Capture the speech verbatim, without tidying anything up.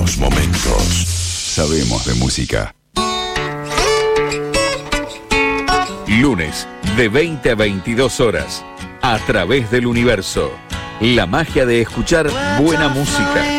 Buenos momentos. Sabemos de música. Lunes, de veinte a veintidós horas. A través del universo. La magia de escuchar buena música.